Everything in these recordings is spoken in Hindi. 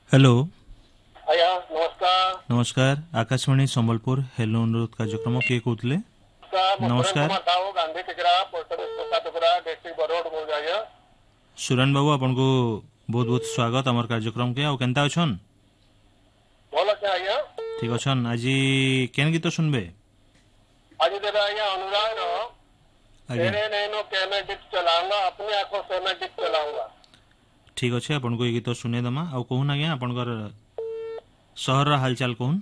हेलो। आया नमस्कार। नमस्कार। आकाशवाणी संबलपुर हेलो अनुरोध कार्यक्रम किए कहते। नमस्कार, मैं सुरेंद्र नमस्कार। कुमार साहू गांधी टिकरा पोस्ट ऑफिस कोटा टुकरा डिस्ट्रिक्ट बरोड बोल जाइए। सुरेन बाबू आपन को बहुत बहुत स्वागत आमर कार्यक्रम के। आउ केनता अछन? भल अच्छे आइया। ठीक अछन। आज केन गीत सुनबे? आज देवे आइया अनुराग नो आज्ञा तेरे नैनो के मैं डिप चलाऊंगा, अपनी आंखों से मैं डिप चलाऊंगा। ठीक अच्छे। आपन को ये गीत सुने दमा। आउ कहून आज्ञा आपन शहर हालचाल कहून।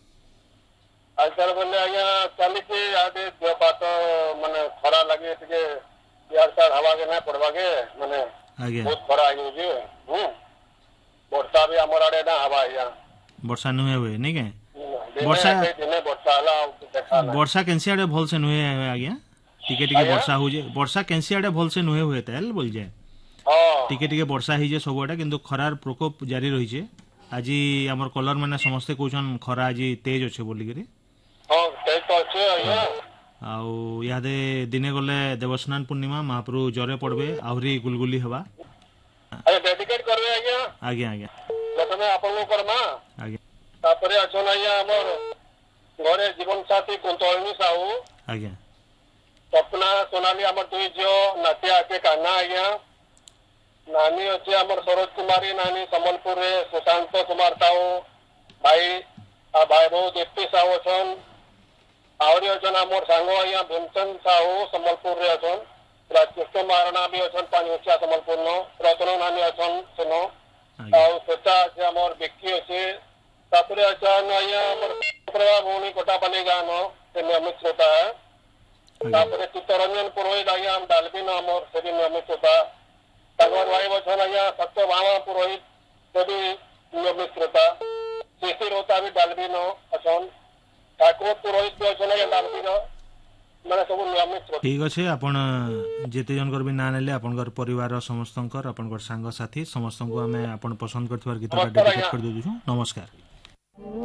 आजकल बोले आइया चलिए आदि जो बात माने खरा लगे टिके यार सार हवा के ना पड़वा के माने आज्ञा बहुत खरा आई जे। वर्षा भी हमर आड़े ना हवा आइया। वर्षा नुहे हुए नहीं के? वर्षा वर्षा दिने वर्षा आला देखा ना। वर्षा केनसी आड़े भल से नुहे आज्ञा। टिके टिके वर्षा हो जे। वर्षा केनसी आड़े भल से नुहे हुए तेल बोल जाए। हां टिके टिके वर्षा ही जे सबुआटा किंतु खरार प्रकोप जारी रही छे। आज आमर कलर मैंने समस्ते कहछन खरा आज तेज अच्छे बोली करी। हां तेज तो अच्छे आइया। आउ यादे दिने गले देवस्नान पूर्णिमा महाप्रभु जरे पड़बे आहरी गुलगुली हवा। अरे डेडिकेट करबे आइया। आज्ञा आज्ञा प्रथमे आपन को करमा आज्ञा तापरे अछन आइया हमर घरे जीवन साथी कुंतळनी साहू आज्ञा सपना सोनाली हमर दुई जो नातिया के कान्हा आइया। नानी अच्छे हमर सरोज कुमारी नानी संबलपुर रे सुशांत कुमार साहू भाई आ भाई बहु दीप्ति साहू अछन। आवरी अछन हमर सांगो आइया भीमचंद साहू संबलपुर रे अछन। राजकृष्ण महाराणा भी अछन पानीउचिया संबलपुर नो। रत्न नानी अछन सुनो आज्ञा आउ सेटा अच्छे हमर बिक्की अच्छे। तापरे अछन आइया हमर प्रभा भूमि कोटापाली गाँव नो से नियमित श्रोता है। तापरे चित्तरंजन पुरोहित आइया हम डालबिन हमर से भी नियमित श्रोता। तगवर भाई अछन आइया सत्यभामा पुरोहित से भी नियमित श्रोता। शिशिर होता भी डालबिन अछन। ठाकुर पुरोहित भी अछन आइया डालबिन मैंने सब नियमित श्रोता। ठीक अच्छे। आपण जेते जनकर भी ना नेले आपनकर परिवार समस्तंकर आपनकर सांग साथी समस्तंको हमें आपण पसंद करथिबार गीत नमस्कार डेडिकेट आज्ञा। कर देछु। नमस्कार।